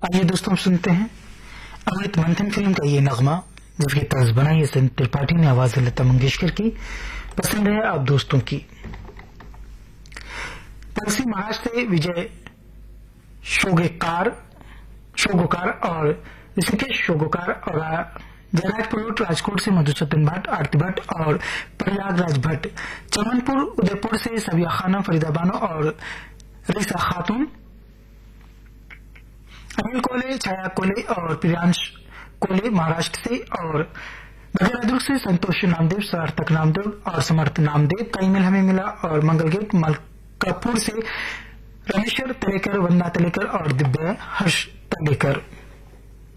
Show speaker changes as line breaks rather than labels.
आइए दोस्तों, हम सुनते हैं अमृत मंथन फिल्म का ये नगमा, जिसकी तर्ज बनाई है संत त्रिपाठी ने, आवाज लता मंगेशकर की। पसंद है आप दोस्तों की। पश्चिम महाराष्ट्र से विजय शोगोकार और ऋषिकेश शोगोकार और जयराज पलोट, राजकोट से मधुसूदन भट्ट, आरती भट्ट और प्रयागराज भट्ट, चमनपुर उदयपुर से सबिया खानम, फरीदा बानो और रिसा खातून, अनिल कोले, छाया कोले और प्रियांश कोले महाराष्ट्र से, और बघेरादुर्ग से संतोष नामदेव, सार्थक नामदेव और समर्थ नामदेव का ईमेल हमें मिला। और मंगलगेट मलकापुर से रमेश्वर तलेकर, वंदना तलेकर और दिव्या हर्ष तलेकर।